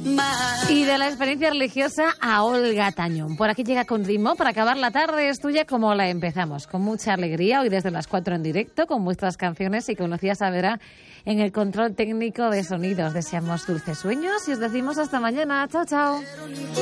Y de la experiencia religiosa a Olga Tañón. Por aquí llega con ritmo para acabar la tarde. Es tuya como la empezamos. Con mucha alegría, hoy desde las 4 en directo, con vuestras canciones y con Lucía Savera en el control técnico de sonidos. Deseamos dulces sueños y os decimos hasta mañana. Chao, chao.